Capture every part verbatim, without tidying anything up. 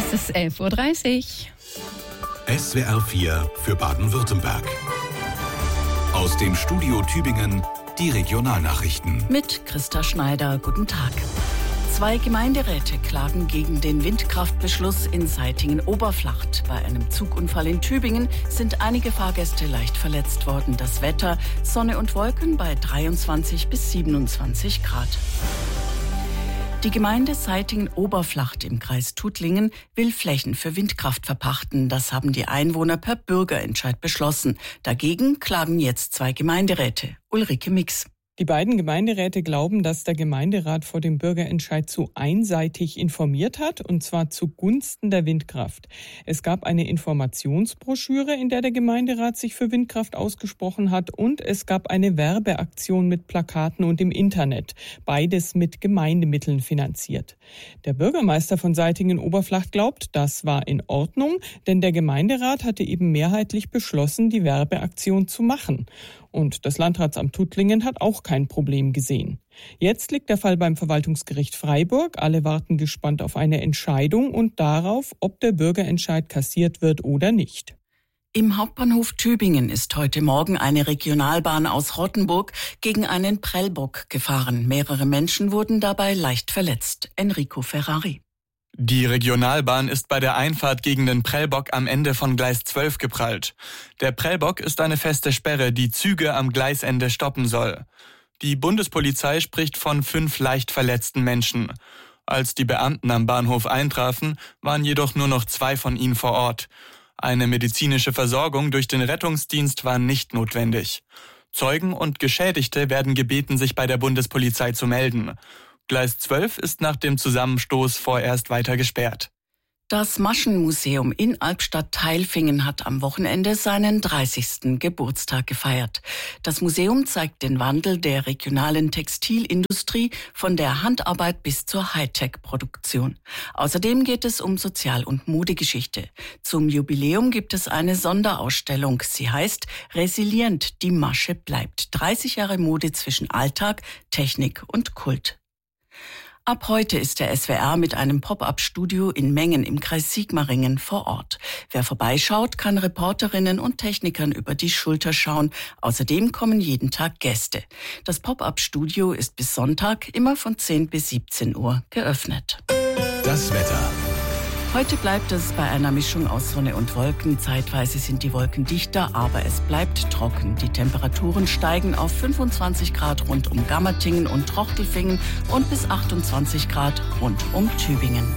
Es ist elf Uhr dreißig. S W R vier für Baden-Württemberg. Aus dem Studio Tübingen die Regionalnachrichten. Mit Christa Schneider, guten Tag. Zwei Gemeinderäte klagen gegen den Windkraftbeschluss in Saitingen-Oberflacht. Bei einem Zugunfall in Tübingen sind einige Fahrgäste leicht verletzt worden. Das Wetter: Sonne und Wolken bei dreiundzwanzig bis siebenundzwanzig Grad. Die Gemeinde Saitingen-Oberflacht im Kreis Tuttlingen will Flächen für Windkraft verpachten. Das haben die Einwohner per Bürgerentscheid beschlossen. Dagegen klagen jetzt zwei Gemeinderäte. Ulrike Mix. Die beiden Gemeinderäte glauben, dass der Gemeinderat vor dem Bürgerentscheid zu einseitig informiert hat, und zwar zugunsten der Windkraft. Es gab eine Informationsbroschüre, in der der Gemeinderat sich für Windkraft ausgesprochen hat, und es gab eine Werbeaktion mit Plakaten und im Internet. Beides mit Gemeindemitteln finanziert. Der Bürgermeister von Saitingen-Oberflacht glaubt, das war in Ordnung, denn der Gemeinderat hatte eben mehrheitlich beschlossen, die Werbeaktion zu machen. Und das Landratsamt Tuttlingen hat auch kein Problem gesehen. Jetzt liegt der Fall beim Verwaltungsgericht Freiburg. Alle warten gespannt auf eine Entscheidung und darauf, ob der Bürgerentscheid kassiert wird oder nicht. Im Hauptbahnhof Tübingen ist heute Morgen eine Regionalbahn aus Rottenburg gegen einen Prellbock gefahren. Mehrere Menschen wurden dabei leicht verletzt. Enrico Ferrari. Die Regionalbahn ist bei der Einfahrt gegen den Prellbock am Ende von Gleis zwölf geprallt. Der Prellbock ist eine feste Sperre, die Züge am Gleisende stoppen soll. Die Bundespolizei spricht von fünf leicht verletzten Menschen. Als die Beamten am Bahnhof eintrafen, waren jedoch nur noch zwei von ihnen vor Ort. Eine medizinische Versorgung durch den Rettungsdienst war nicht notwendig. Zeugen und Geschädigte werden gebeten, sich bei der Bundespolizei zu melden. Gleis zwölf ist nach dem Zusammenstoß vorerst weiter gesperrt. Das Maschenmuseum in Albstadt-Tailfingen hat am Wochenende seinen dreißigsten Geburtstag gefeiert. Das Museum zeigt den Wandel der regionalen Textilindustrie von der Handarbeit bis zur Hightech-Produktion. Außerdem geht es um Sozial- und Modegeschichte. Zum Jubiläum gibt es eine Sonderausstellung. Sie heißt Resilient, die Masche bleibt. dreißig Jahre Mode zwischen Alltag, Technik und Kult. Ab heute ist der S W R mit einem Pop-up-Studio in Mengen im Kreis Sigmaringen vor Ort. Wer vorbeischaut, kann Reporterinnen und Technikern über die Schulter schauen. Außerdem kommen jeden Tag Gäste. Das Pop-up-Studio ist bis Sonntag immer von zehn bis siebzehn Uhr geöffnet. Das Wetter. Heute bleibt es bei einer Mischung aus Sonne und Wolken. Zeitweise sind die Wolken dichter, aber es bleibt trocken. Die Temperaturen steigen auf fünfundzwanzig Grad rund um Gammertingen und Trochtelfingen und bis achtundzwanzig Grad rund um Tübingen.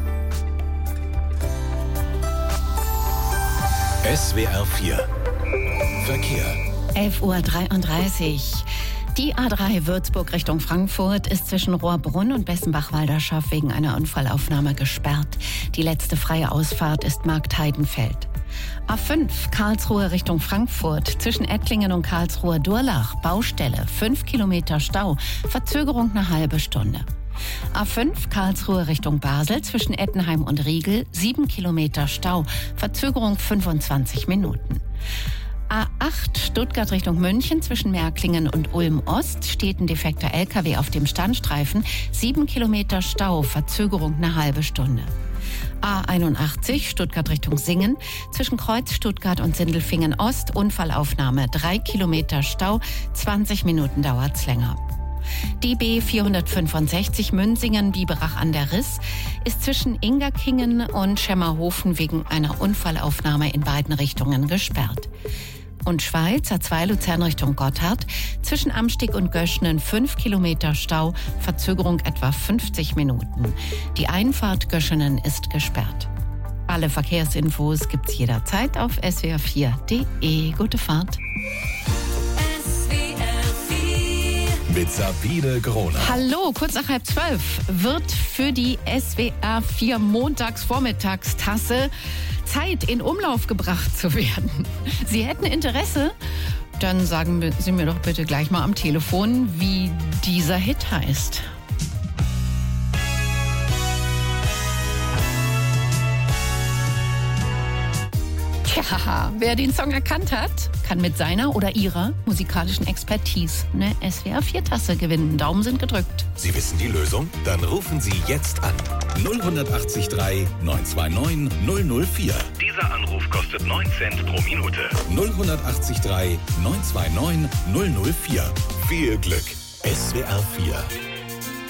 S W R vier Verkehr. elf Uhr dreiunddreißig. Die A drei Würzburg Richtung Frankfurt ist zwischen Rohrbrunn und Bessenbach-Walderschaft wegen einer Unfallaufnahme gesperrt. Die letzte freie Ausfahrt ist Marktheidenfeld. A fünf Karlsruhe Richtung Frankfurt zwischen Ettlingen und Karlsruhe-Durlach. Baustelle, fünf Kilometer Stau, Verzögerung eine halbe Stunde. A fünf Karlsruhe Richtung Basel zwischen Ettenheim und Riegel, sieben Kilometer Stau, Verzögerung fünfundzwanzig Minuten. A acht Stuttgart Richtung München zwischen Märklingen und Ulm-Ost steht ein defekter L K W auf dem Standstreifen. Sieben Kilometer Stau, Verzögerung eine halbe Stunde. A einundachtzig Stuttgart Richtung Singen zwischen Kreuz Stuttgart und Sindelfingen-Ost. Unfallaufnahme, drei Kilometer Stau, zwanzig Minuten dauert's länger. Die B vierhundertfünfundsechzig Münsingen-Biberach an der Riss ist zwischen Ingerkingen und Schemmerhofen wegen einer Unfallaufnahme in beiden Richtungen gesperrt. Und Schweiz A zwei Luzern Richtung Gotthard zwischen Amstig und Göschnen fünf Kilometer Stau, Verzögerung etwa fünfzig Minuten. Die Einfahrt Göschenen ist gesperrt. Alle Verkehrsinfos gibt's jederzeit auf s w r vier punkt d e. Gute Fahrt. Mit Sabine Groner. Hallo, kurz nach halb zwölf wird für die S W R vier Montagsvormittagstasse Zeit in Umlauf gebracht zu werden. Sie hätten Interesse? Dann sagen Sie mir doch bitte gleich mal am Telefon, wie dieser Hit heißt. Ja, wer den Song erkannt hat, kann mit seiner oder ihrer musikalischen Expertise eine S W R vier Tasse gewinnen. Daumen sind gedrückt. Sie wissen die Lösung? Dann rufen Sie jetzt an. null acht drei neun zwei neun null null vier. Dieser Anruf kostet neun Cent pro Minute. null acht drei neun zwei neun null null vier. Viel Glück. S W R vier.